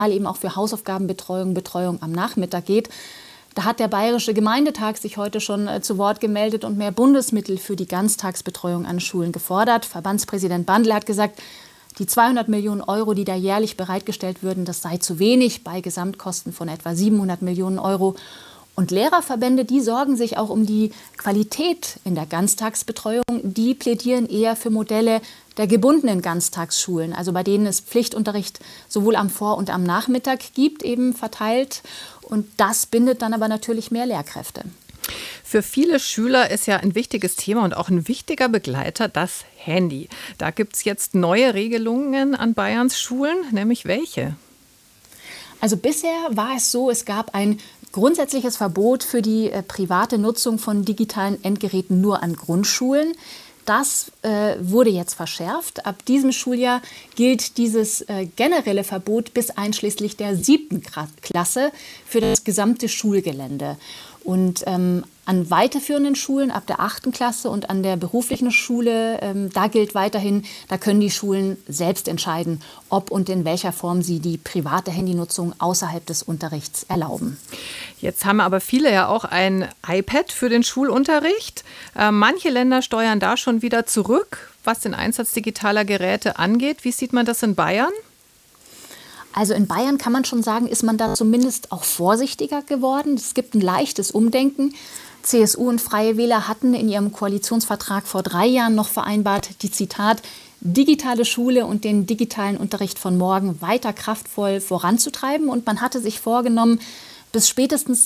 eben auch für Hausaufgabenbetreuung, Betreuung am Nachmittag geht. Da hat der Bayerische Gemeindetag sich heute schon zu Wort gemeldet und mehr Bundesmittel für die Ganztagsbetreuung an Schulen gefordert. Verbandspräsident Bandl hat gesagt, die 200 Millionen Euro, die da jährlich bereitgestellt würden, das sei zu wenig bei Gesamtkosten von etwa 700 Millionen Euro. Und Lehrerverbände, die sorgen sich auch um die Qualität in der Ganztagsbetreuung. Die plädieren eher für Modelle der gebundenen Ganztagsschulen, also bei denen es Pflichtunterricht sowohl am Vor- und am Nachmittag gibt, eben verteilt. Und das bindet dann aber natürlich mehr Lehrkräfte. Für viele Schüler ist ja ein wichtiges Thema und auch ein wichtiger Begleiter das Handy. Da gibt es jetzt neue Regelungen an Bayerns Schulen, nämlich welche? Also bisher war es so, es gab ein grundsätzliches Verbot für die private Nutzung von digitalen Endgeräten nur an Grundschulen. Das wurde jetzt verschärft. Ab diesem Schuljahr gilt dieses generelle Verbot bis einschließlich der 7. Klasse für das gesamte Schulgelände. Und an weiterführenden Schulen ab der 8. Klasse und an der beruflichen Schule, da gilt weiterhin, da können die Schulen selbst entscheiden, ob und in welcher Form sie die private Handynutzung außerhalb des Unterrichts erlauben. Jetzt haben aber viele ja auch ein iPad für den Schulunterricht. Manche Länder steuern da schon wieder zurück, was den Einsatz digitaler Geräte angeht. Wie sieht man das in Bayern? Also in Bayern kann man schon sagen, ist man da zumindest auch vorsichtiger geworden. Es gibt ein leichtes Umdenken. CSU und Freie Wähler hatten in ihrem Koalitionsvertrag vor 3 Jahren noch vereinbart, die Zitat, digitale Schule und den digitalen Unterricht von morgen weiter kraftvoll voranzutreiben. Und man hatte sich vorgenommen, bis spätestens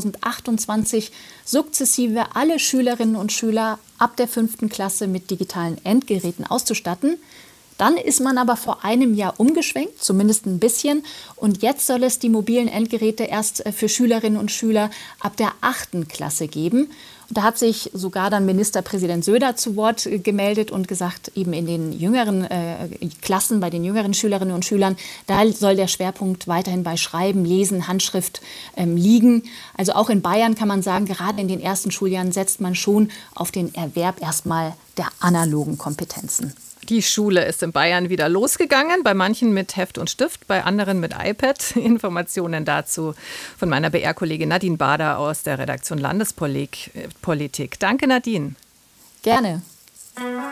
2028 sukzessive alle Schülerinnen und Schüler ab der 5. Klasse mit digitalen Endgeräten auszustatten. Dann ist man aber vor einem Jahr umgeschwenkt, zumindest ein bisschen. Und jetzt soll es die mobilen Endgeräte erst für Schülerinnen und Schüler ab der 8. Klasse geben. Und da hat sich sogar dann Ministerpräsident Söder zu Wort gemeldet und gesagt, eben in den jüngeren Klassen, bei den jüngeren Schülerinnen und Schülern, da soll der Schwerpunkt weiterhin bei Schreiben, Lesen, Handschrift liegen. Also auch in Bayern kann man sagen, gerade in den ersten Schuljahren setzt man schon auf den Erwerb erstmal der analogen Kompetenzen. Die Schule ist in Bayern wieder losgegangen, bei manchen mit Heft und Stift, bei anderen mit iPad. Informationen dazu von meiner BR-Kollegin Nadine Bader aus der Redaktion Landespolitik. Danke, Nadine. Gerne.